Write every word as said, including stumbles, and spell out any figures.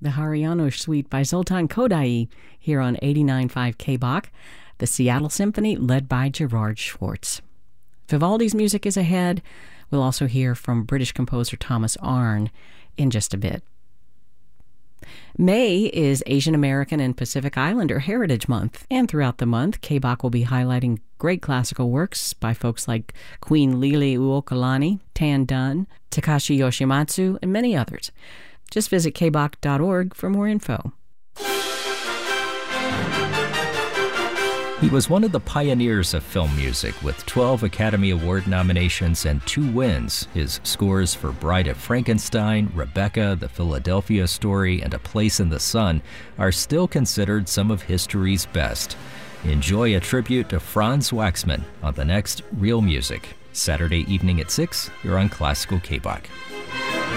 the Hariano Suite by Zoltan Kodaly, here on eighty-nine point five K B O C, the Seattle Symphony led by Gerard Schwartz. Vivaldi's music is ahead. We'll also hear from British composer Thomas Arne in just a bit. May is Asian American and Pacific Islander Heritage Month, and throughout the month, K B O C will be highlighting great classical works by folks like Queen Lili Uokalani, Tan Dun, Takashi Yoshimatsu, and many others. Just visit k b o c dot org for more info. He was one of the pioneers of film music with twelve Academy Award nominations and two wins. His scores for Bride of Frankenstein, Rebecca, The Philadelphia Story, and A Place in the Sun are still considered some of history's best. Enjoy a tribute to Franz Waxman on the next Real Music, Saturday evening at six here on Classical K B O C.